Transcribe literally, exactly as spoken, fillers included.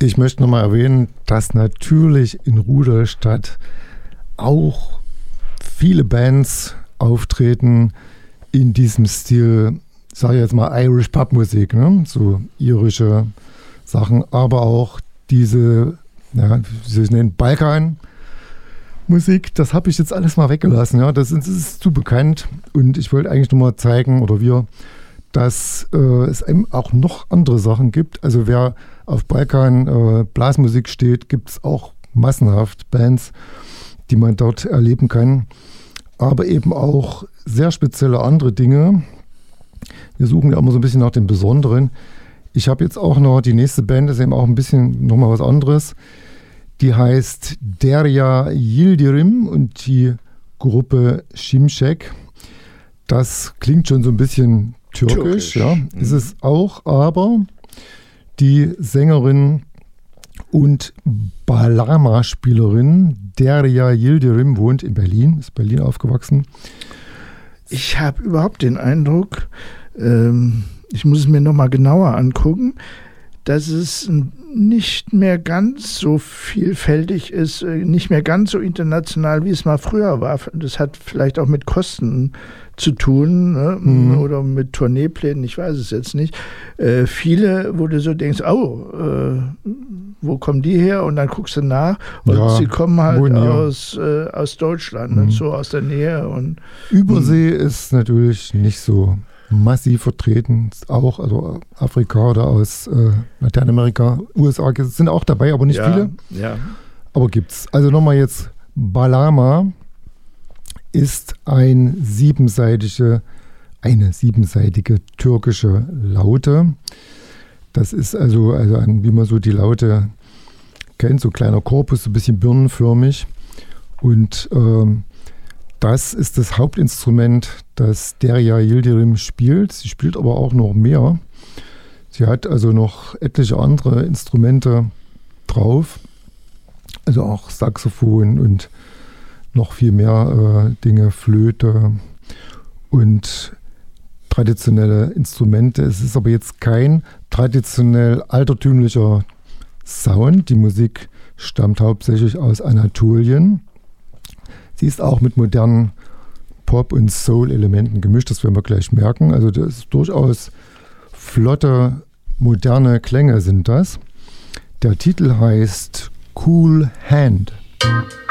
Ich möchte nochmal erwähnen, dass natürlich in Rudolstadt auch viele Bands auftreten in diesem Stil, sage ich jetzt mal Irish Pub Musik, ne? So irische Sachen, aber auch diese, ja, wie soll ich es nennen, Balkan Musik, das habe ich jetzt alles mal weggelassen, ja, das ist, das ist zu bekannt und ich wollte eigentlich nur mal zeigen, oder wir, dass äh, es eben auch noch andere Sachen gibt. Also wer auf Balkan äh, Blasmusik steht, gibt es auch massenhaft Bands, die man dort erleben kann. Aber eben auch sehr spezielle andere Dinge. Wir suchen ja immer so ein bisschen nach dem Besonderen. Ich habe jetzt auch noch, die nächste Band ist eben auch ein bisschen nochmal was anderes. Die heißt Derya Yildirim und die Gruppe Şimşek. Das klingt schon so ein bisschen türkisch, türkisch. Ja, mhm. Ist es auch, aber die Sängerin und Bağlama-Spielerin Derya Yildirim wohnt in Berlin, ist Berlin aufgewachsen. Ich habe überhaupt den Eindruck, ähm, ich muss es mir nochmal genauer angucken, dass es nicht mehr ganz so vielfältig ist, nicht mehr ganz so international, wie es mal früher war. Das hat vielleicht auch mit Kosten zu tun, ne? Mhm. Oder mit Tourneeplänen, ich weiß es jetzt nicht. Äh, viele, wo du so denkst, oh, äh, wo kommen die her? Und dann guckst du nach und ja, sie kommen halt aus, äh, aus Deutschland, mhm. und so aus der Nähe. Und Übersee mh. ist natürlich nicht so massiv vertreten, auch also Afrika oder aus äh, Lateinamerika, U S A sind auch dabei, aber nicht ja, viele. Ja. Aber gibt's. Also nochmal jetzt, Bağlama ist ein siebenseitige, eine siebenseitige türkische Laute. Das ist also, also ein, wie man so die Laute kennt, so kleiner Korpus, so ein bisschen birnenförmig. Und ähm, das ist das Hauptinstrument, das Derya Yildirim spielt. Sie spielt aber auch noch mehr. Sie hat also noch etliche andere Instrumente drauf. Also auch Saxophon und noch viel mehr äh, Dinge, Flöte und traditionelle Instrumente. Es ist aber jetzt kein traditionell altertümlicher Sound. Die Musik stammt hauptsächlich aus Anatolien. Sie ist auch mit modernen Pop- und Soul-Elementen gemischt, das werden wir gleich merken. Also das ist durchaus flotte, moderne Klänge sind das. Der Titel heißt Cool Hand.